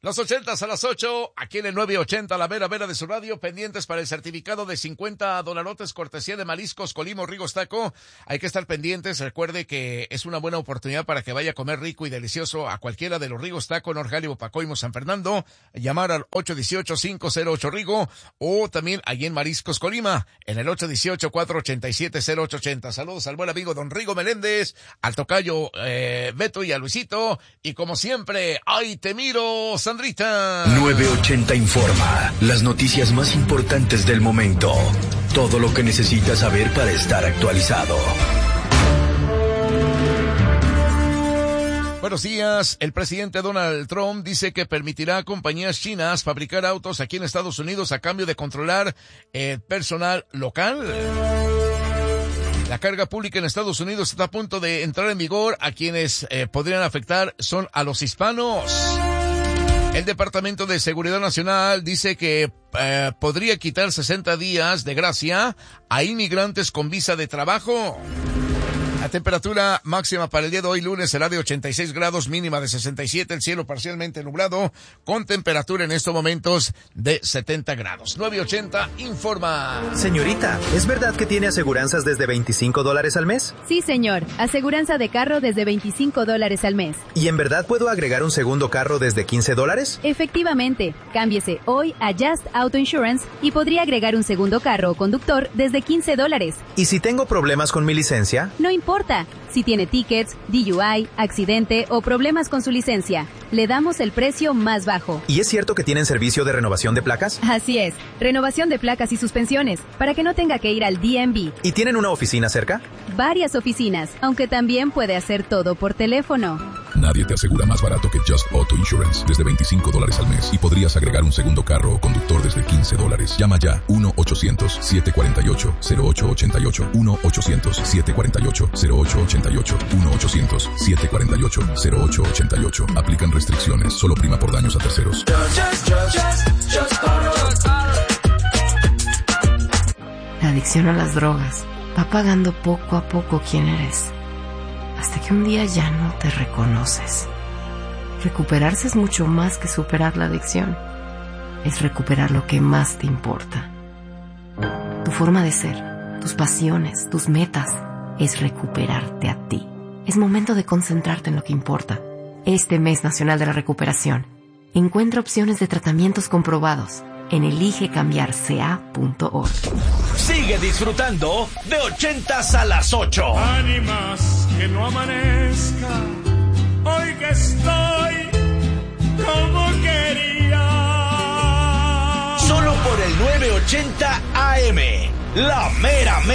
Los 80s a las 8, aquí en el 980, la vera de su radio, pendientes para el certificado de $50 cortesía de Mariscos Colima Rigos Taco. Hay que estar pendientes, recuerde que es una buena oportunidad para que vaya a comer rico y delicioso a cualquiera de los Rigos Taco, Norjalivo, Pacoimo, San Fernando. Llamar al 818-508-RIGO o también allí en Mariscos Colima, en el 818-487-0880. Saludos al buen amigo Don Rigo Meléndez, al tocayo Beto y a Luisito. Y como siempre, ¡ay, te miro, Sandrita! 980 informa, las noticias más importantes del momento. Todo lo que necesitas saber para estar actualizado. Buenos días. El presidente Donald Trump dice que permitirá a compañías chinas fabricar autos aquí en Estados Unidos a cambio de controlar el personal local. La carga pública en Estados Unidos está a punto de entrar en vigor. A quienes podrían afectar son a los hispanos. El Departamento de Seguridad Nacional dice que podría quitar 60 días de gracia a inmigrantes con visa de trabajo. La temperatura máxima para el día de hoy, lunes, será de 86 grados, mínima de 67, el cielo parcialmente nublado, con temperatura en estos momentos de 70 grados. 980 informa. Señorita, ¿es verdad que tiene aseguranzas desde $25 al mes? Sí, señor. Aseguranza de carro desde $25 al mes. ¿Y en verdad puedo agregar un segundo carro desde $15? Efectivamente. Cámbiese hoy a Just Auto Insurance y podría agregar un segundo carro o conductor desde $15. ¿Y si tengo problemas con mi licencia? No importa. Si tiene tickets, DUI, accidente o problemas con su licencia, le damos el precio más bajo. ¿Y es cierto que tienen servicio de renovación de placas? Así es, renovación de placas y suspensiones, para que no tenga que ir al DMV. ¿Y tienen una oficina cerca? Varias oficinas, aunque también puede hacer todo por teléfono. Nadie te asegura más barato que Just Auto Insurance, desde $25 al mes. Y podrías agregar un segundo carro o conductor desde $15. Llama ya, 1-800-748-0888, 1-800-748-0888, 1-800-748-0888. Aplican restricciones, solo prima por daños a terceros. La adicción a las drogas va pagando poco a poco quién eres, hasta que un día ya no te reconoces. Recuperarse es mucho más que superar la adicción. Es recuperar lo que más te importa. Tu forma de ser, tus pasiones, tus metas, es recuperarte a ti. Es momento de concentrarte en lo que importa. Este mes nacional de la recuperación, encuentra opciones de tratamientos comprobados en eligecambiarca.org. Sigue disfrutando de 80s a las 8. Ánimas que no amanezca, hoy que estoy como quería. Solo por el 980 AM, la mera